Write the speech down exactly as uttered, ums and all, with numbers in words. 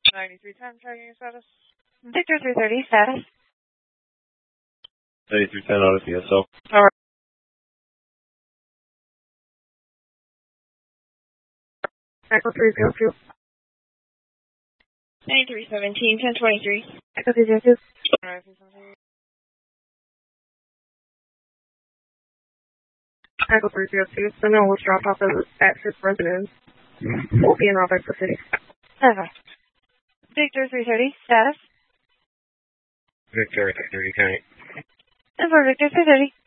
ninety-three ten, tracking status. Victor three thirty, status. ninety-three ten out of P S O. Alright. Echo three zero two. ninety-three seventeen, ten twenty-three. Echo three zero two. ninety-three seventeen. Echo three zero two. Someone was dropped off at his residence. Will be in Robertson City. Okay. Victor three thirty, status. Victor three thirty, County. And for Victor three thirty.